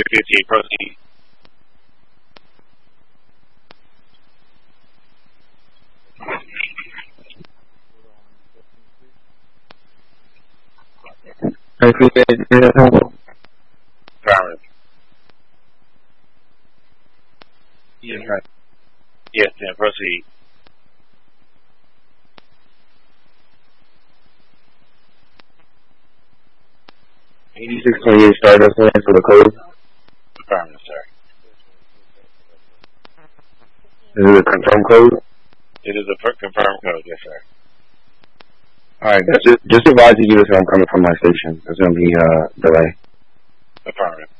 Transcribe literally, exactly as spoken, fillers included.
fifty-eight, proceed. Affirmative. Yes, yes, then proceed. eighty-six twenty-eight Stardust Land for the code. Affirmative, sir. Is it a confirm code? It is a confirmed code, yes, sir. Alright, that's just, just advise the users I'm coming from my station. There's going to be a uh, delay. Affirmative.